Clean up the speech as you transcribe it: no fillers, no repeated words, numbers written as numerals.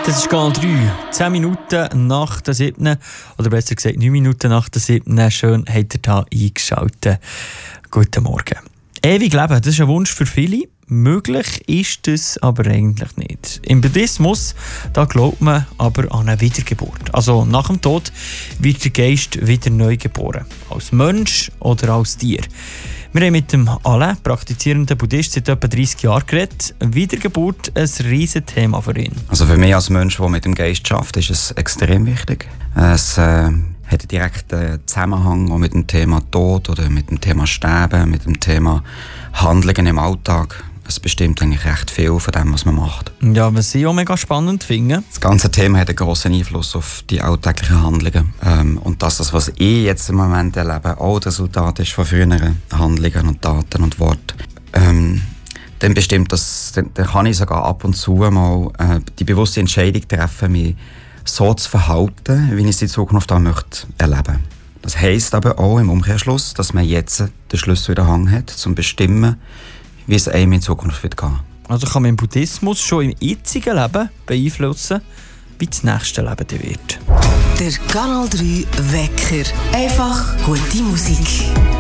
Das ist Kanal 3. 10 Minuten nach der 7. Oder besser gesagt 9 Minuten nach der 7. Schön habt ihr hier eingeschaltet. Guten Morgen. Ewig leben, das ist ein Wunsch für viele. Möglich ist das aber eigentlich nicht. Im Buddhismus da glaubt man aber an eine Wiedergeburt. Also nach dem Tod wird der Geist wieder neu geboren. Als Mensch oder als Tier. Wir haben mit dem Alain, praktizierenden Buddhist, seit etwa 30 Jahren geredet. Wiedergeburt ein riesen Thema für ihn. Also für mich als Mensch, der mit dem Geist arbeitet, ist es extrem wichtig. Es hat einen direkten Zusammenhang auch mit dem Thema Tod oder mit dem Thema Sterben, mit dem Thema Handlungen im Alltag. Es bestimmt eigentlich recht viel von dem, was man macht. Ja, was ich auch mega spannend finde. Das ganze Thema hat einen grossen Einfluss auf die alltäglichen Handlungen. Und das, was ich jetzt im Moment erlebe, auch das Resultat ist von früheren Handlungen und Taten und Worten. Dann bestimmt das, dann kann ich sogar ab und zu mal die bewusste Entscheidung treffen, mich so zu verhalten, wie ich es in Zukunft auch möchte erleben. Das heisst aber auch im Umkehrschluss, dass man jetzt den Schlüssel in der Hand hat, zum Bestimmen, wie es einem in Zukunft wird gehen. Also kann man im Buddhismus schon im jetzigen Leben beeinflussen, wie das nächste Leben wird. Der Kanal 3 Wecker. Einfach gute Musik.